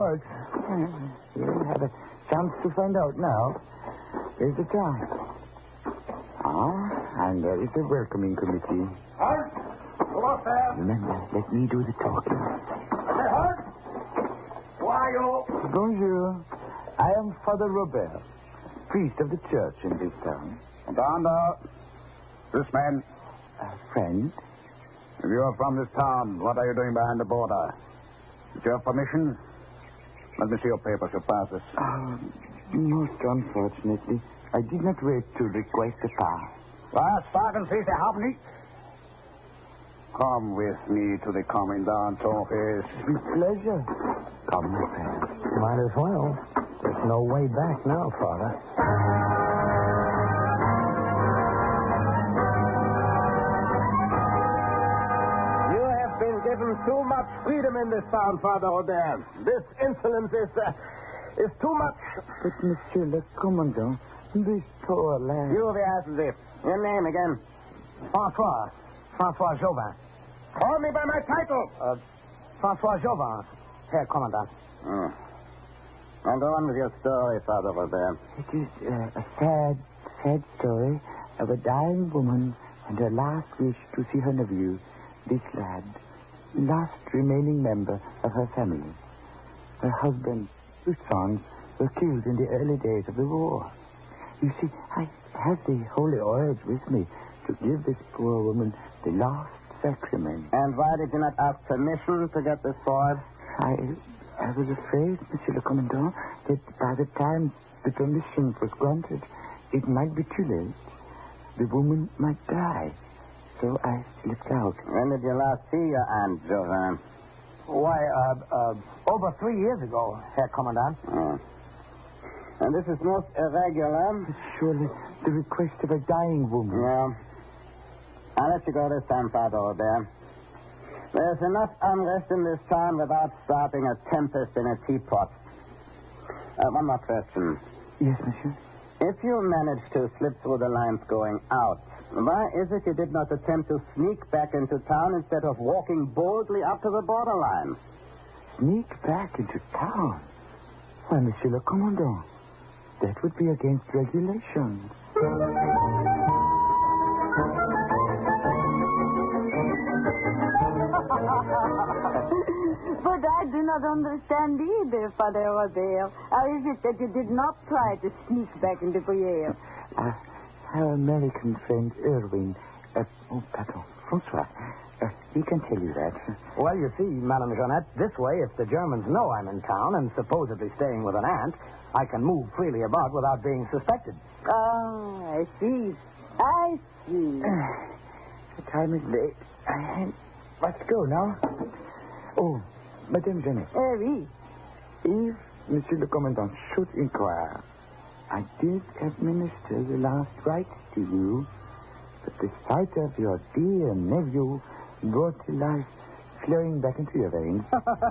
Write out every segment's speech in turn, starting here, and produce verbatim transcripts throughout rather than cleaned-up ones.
works. You'll have a chance to find out now. There's the time. Ah, and there is the welcoming committee. Halt! Hello, sir. Remember, let me do the talking. Say, halt! Who are you? Bonjour. I am Father Robert, priest of the church in this town. And under this man. A friend? If you are from this town, what are you doing behind the border? With your permission? Let me see your papers, your passes. Uh, most unfortunately, I did not wait to request a pass. Was sagen Sie, Sie haben nicht? Come with me to the commandant's office. With pleasure. Come, my friend. Might as well. There's no way back now, Father. You have been given too much freedom in this town, Father Robert. This insolence is, uh, is too much. But, Monsieur le Commandant, this poor lad... You the Ashley. Your name again? Francois. Francois Jobin. Call me by my title. Uh, Francois Jobin, Herr Commandant. Oh. And go on with your story, Father Robert. It is uh, a sad, sad story of a dying woman and her last wish to see her nephew, this lad, last remaining member of her family. Her husband, two sons, were killed in the early days of the war. You see, I have the holy oils with me to give this poor woman the last sacrament. And why did you not ask permission to get this sword? I, I was afraid, Monsieur le Commandant, that by the time the permission was granted, it might be too late. The woman might die. So I slipped out. When did you last see your Aunt Jovan? Why, uh, uh, over three years ago, Herr Commandant. Oh. And this is most irregular. Surely the request of a dying woman. Well, I'll let you go this time, Father Robert. There's enough unrest in this town without starting a tempest in a teapot. Uh, one more question. Yes, monsieur. If you managed to slip through the lines going out, why is it you did not attempt to sneak back into town instead of walking boldly up to the borderline? Sneak back into town? Why, Monsieur le Commandant, that would be against regulations. But I do not understand either, Father Robert. How is it that you did not try to sneak back into Gruyere? Uh, our American friend Irwin, uh, oh, pardon, Francois, uh, he can tell you that. Well, you see, Madame Jeanette, this way, if the Germans know I'm in town and supposedly staying with an aunt, I can move freely about without being suspected. Oh, I see. I see. The time is late. I must go now. Oh, Madame Jeanette. Eh, oui. If Monsieur le Commandant should inquire, I did administer the last rites to you, but the sight of your dear nephew brought the life flowing back into your veins.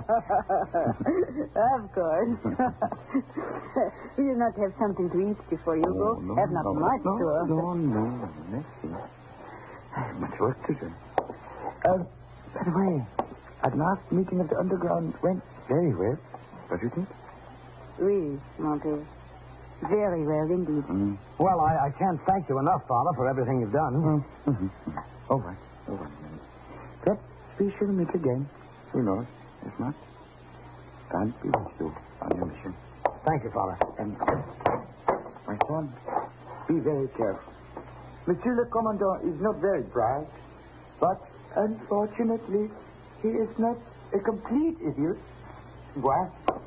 Of course. Will you not have something to eat before you Oh, go? no, have not no, much no, to offer. No, no, nothing. I have much work to do. Uh, by the way, our last meeting of the underground went very well. Don't you think? Oui, mon père. Very well indeed. Mm. Well, I, I can't thank you enough, Father, for everything you've done. Mm-hmm. All right, all right. Perhaps we shall meet again. Who knows? If not, God be with you on your mission. Thank you, Father. And, my son, be very careful. Monsieur le Commandant is not very bright, but unfortunately, he is not a complete idiot. Why?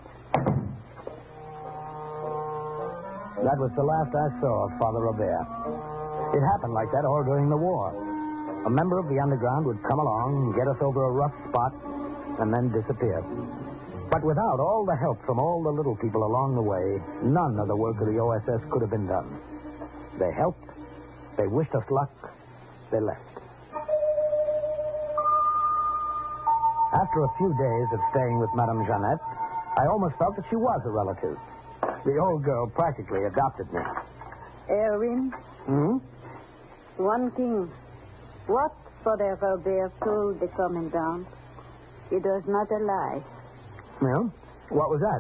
That was the last I saw of Father Robert. It happened like that all during the war. A member of the underground would come along, get us over a rough spot, and then disappear. But without all the help from all the little people along the way, none of the work of the O S S could have been done. They helped, they wished us luck, they left. After a few days of staying with Madame Jeanette, I almost felt that she was a relative. The old girl practically adopted me. Erwin, Hmm? one thing. What Father Robert told the commandant, it was not a lie. Well, what was that?